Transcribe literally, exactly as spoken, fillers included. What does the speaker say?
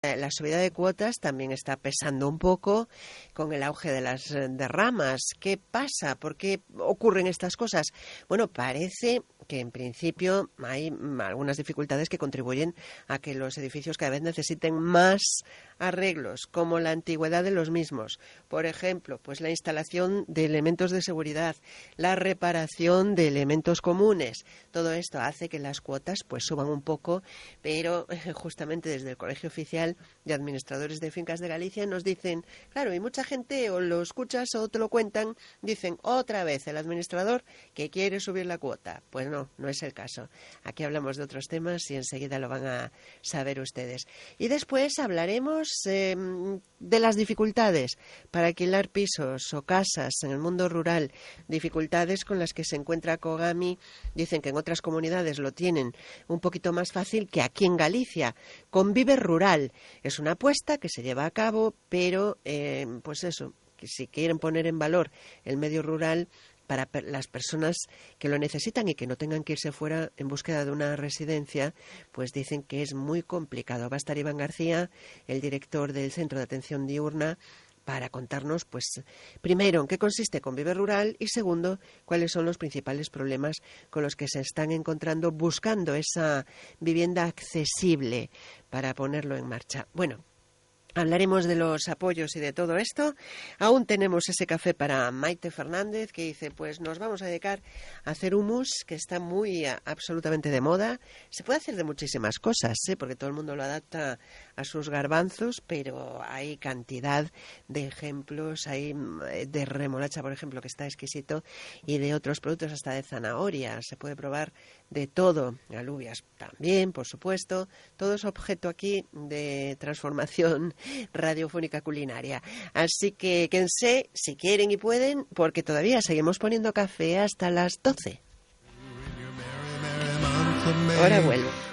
La subida de cuotas también está pesando un poco con el auge de las derramas. ¿Qué pasa? ¿Por qué ocurren estas cosas? Bueno, parece que en principio hay algunas dificultades que contribuyen a que los edificios cada vez necesiten más arreglos, como la antigüedad de los mismos. Por ejemplo, pues la instalación de elementos de seguridad, la reparación de elementos comunes. Todo esto hace que las cuotas pues suban un poco, pero justamente desde el Colegio Oficial de Administradores de Fincas de Galicia nos dicen, claro, y mucha gente o lo escuchas o te lo cuentan, dicen otra vez el administrador que quiere subir la cuota. Pues no, no es el caso. Aquí hablamos de otros temas y enseguida lo van a saber ustedes. Y después hablaremos eh, de las dificultades para alquilar pisos o casas en el mundo rural, dificultades con las que se encuentra Kogami. Dicen que en otras comunidades lo tienen un poquito más fácil que aquí en Galicia. Convive Rural es una apuesta que se lleva a cabo, pero eh, pues eso, que si quieren poner en valor el medio rural para las personas que lo necesitan y que no tengan que irse fuera en búsqueda de una residencia, pues dicen que es muy complicado. Va a estar Iván García, el director del Centro de Atención Diurna, para contarnos, pues, primero, en qué consiste Convive Rural y, segundo, cuáles son los principales problemas con los que se están encontrando buscando esa vivienda accesible para ponerlo en marcha. Bueno, hablaremos de los apoyos y de todo esto. Aún tenemos ese café para Maite Fernández, que dice, pues nos vamos a dedicar a hacer hummus, que está muy a, absolutamente de moda. Se puede hacer de muchísimas cosas, ¿eh? Porque todo el mundo lo adapta a sus garbanzos, pero hay cantidad de ejemplos. Hay de remolacha, por ejemplo, que está exquisito, y de otros productos, hasta de zanahoria. Se puede probar de todo. Alubias también, por supuesto. Todo es objeto aquí de transformación radiofónica culinaria. Así que quédense si quieren y pueden, porque todavía seguimos poniendo café hasta las doce. Ahora vuelvo.